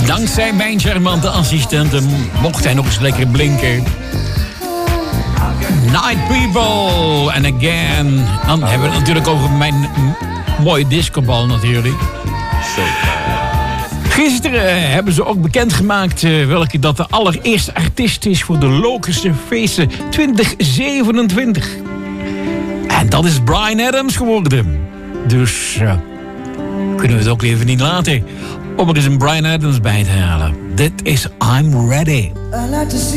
Dankzij mijn charmante assistenten mocht hij nog eens lekker blinken. Night People and Again. Dan hebben we het natuurlijk over mijn mooie discobal natuurlijk. Gisteren hebben ze ook bekendgemaakt welke dat de allereerste artiest is voor de Lokerse Feesten 2027. En dat is Bryan Adams geworden. Dus kunnen we het ook even niet laten om er eens een Bryan Adams bij te halen. Dit is I'm Ready.